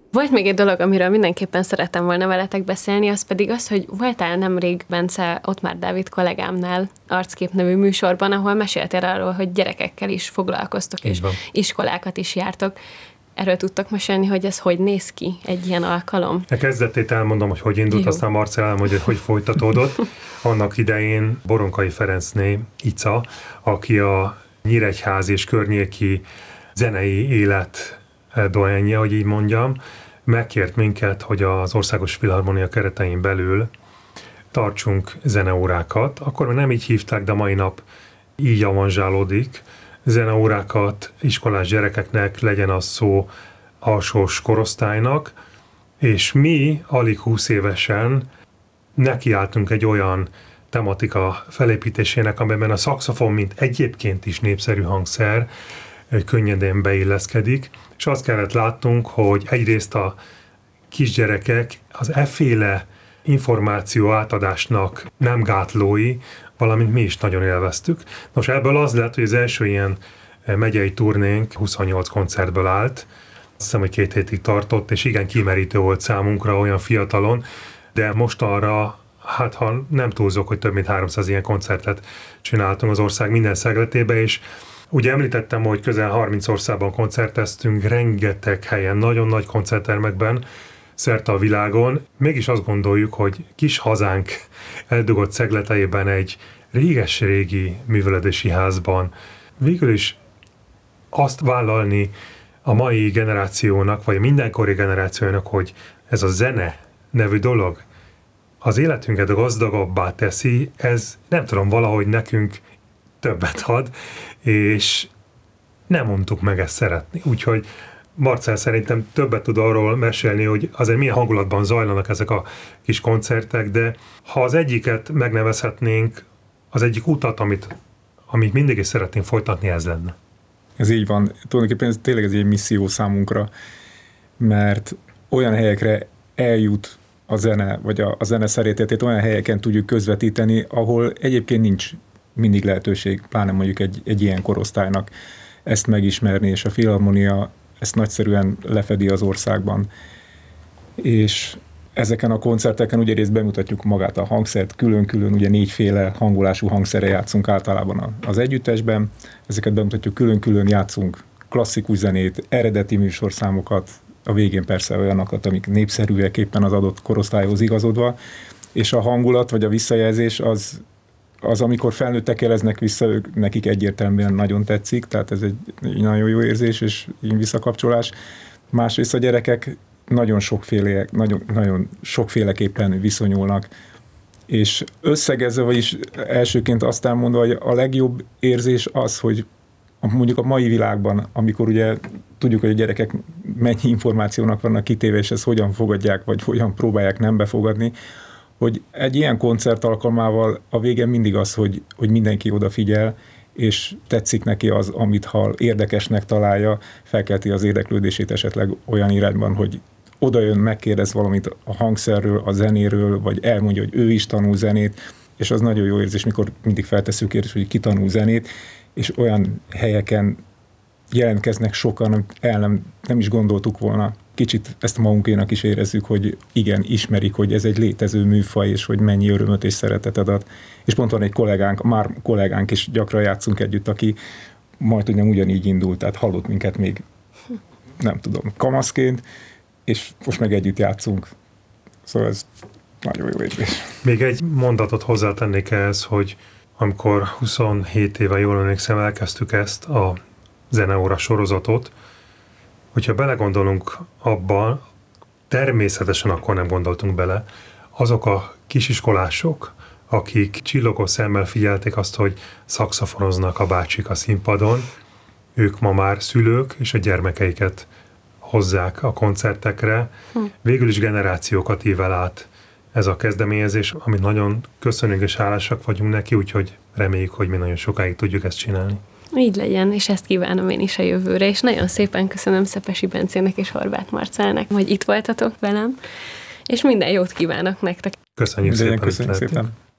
Volt még egy dolog, amiről mindenképpen szeretem volna veletek beszélni, az pedig az, hogy voltál nemrég, Bence, Ottmár Dávid kollégámnál Arckép nevű műsorban, ahol meséltél arról, hogy gyerekekkel is foglalkoztok, és iskolákat is jártok. Erről tudtok mesélni, hogy ez hogy néz ki egy ilyen alkalom? A kezdetét elmondom, hogy indult, aztán Marcell elmondja, hogy folytatódott. Annak idején Boronkai Ferencné Ica, aki a Nyíregyház és környéki zenei élet doyenje, hogy így mondjam, megkért minket, hogy az Országos Filharmonia keretein belül tartsunk zeneórákat. Akkor még nem így hívták, de mai nap így avanzsálódik. Zeneórákat iskolás gyerekeknek, legyen az szó alsós korosztálynak, és mi alig 20 évesen nekiálltunk egy olyan tematika felépítésének, amiben a szaxofon, mint egyébként is népszerű hangszer, könnyedén beilleszkedik, és azt kellett látnunk, hogy egyrészt a kisgyerekek az efféle információ átadásnak nem gátlói, valamint mi is nagyon élveztük. Nos, ebből az lett, hogy az első ilyen megyei turnénk 28 koncertből állt, azt hiszem, hogy 2 hétig tartott, és igen kimerítő volt számunkra olyan fiatalon, de mostanra, hát ha nem túlzok, hogy több mint 300 ilyen koncertet csináltunk az ország minden szegletébe, és ugye említettem, hogy közel 30 országban koncerteztünk, rengeteg helyen, nagyon nagy koncerttermekben, szerte a világon. Mégis azt gondoljuk, hogy kis hazánk eldugott szegleteiben egy réges-régi művelődési házban végül is azt vállalni a mai generációnak, vagy mindenkori generációnak, hogy ez a zene nevű dolog az életünket gazdagabbá teszi, ez nem tudom, valahogy nekünk többet ad, és nem mondtuk meg ezt szeretni. Úgyhogy Marcell szerintem többet tud arról mesélni, hogy azért milyen hangulatban zajlanak ezek a kis koncertek, de ha az egyiket megnevezhetnénk, az egyik utat, amit mindig is szeretnénk folytatni, ez lenne. Ez így van. Tulajdonképpen tényleg ez egy misszió számunkra, mert olyan helyekre eljut a zene, vagy a zene szeretetét olyan helyeken tudjuk közvetíteni, ahol egyébként nincs mindig lehetőség, pláne mondjuk egy ilyen korosztálynak ezt megismerni, és a Filharmonia ezt nagyszerűen lefedi az országban. És ezeken a koncerteken ugye részt bemutatjuk magát a hangszert, külön-külön, ugye 4 hangolású hangszerre játszunk általában az együttesben, ezeket bemutatjuk külön-külön, játszunk klasszikus zenét, eredeti műsorszámokat, a végén persze olyanokat, amik népszerűek éppen az adott korosztályhoz igazodva, és a hangulat vagy a visszajelzés az amikor felnőttek jeleznek vissza, nekik egyértelműen nagyon tetszik, tehát ez egy nagyon jó érzés és visszakapcsolás. Másrészt a gyerekek nagyon sokféleképpen viszonyulnak, és összegezve, vagyis elsőként azt elmondva, hogy a legjobb érzés az, hogy mondjuk a mai világban, amikor ugye tudjuk, hogy a gyerekek mennyi információnak vannak kitéve, és ezt hogyan fogadják, vagy hogyan próbálják nem befogadni, hogy egy ilyen koncert alkalmával a vége mindig az, hogy mindenki odafigyel, és tetszik neki az, amit hall, érdekesnek találja, felkelti az érdeklődését esetleg olyan irányban, hogy odajön, megkérdez valamit a hangszerről, a zenéről, vagy elmondja, hogy ő is tanul zenét, és az nagyon jó érzés, mikor mindig feltesszük kérdést, hogy ki tanul zenét, és olyan helyeken jelentkeznek sokan, amit nem is gondoltuk volna. Kicsit ezt magunkénak is érezzük, hogy igen, ismerik, hogy ez egy létező műfaj, és hogy mennyi örömöt és szeretetet ad. És pont van egy kollégánk, és gyakran játszunk együtt, aki majd ugyanígy indult, tehát hallott minket még, nem tudom, kamaszként, és most meg együtt játszunk. Szóval ez nagyon jó érzés. Még egy mondatot hozzátennék ehhez, hogy amikor 27 éve, jól emlékszem, elkezdtük ezt a zeneóra sorozatot, hogyha belegondolunk abban, természetesen akkor nem gondoltunk bele, azok a kisiskolások, akik csillogó szemmel figyelték azt, hogy szaxofonoznak a bácsik a színpadon, ők ma már szülők, és a gyermekeiket hozzák a koncertekre. Végül is generációkat ível át ez a kezdeményezés, amit nagyon köszönünk és hálásak vagyunk neki, úgyhogy reméljük, hogy mi nagyon sokáig tudjuk ezt csinálni. Így legyen, és ezt kívánom én is a jövőre, és nagyon szépen köszönöm Szepesi Bencének és Horváth Marcellnek, hogy itt voltatok velem, és minden jót kívánok nektek. Köszönjük szépen.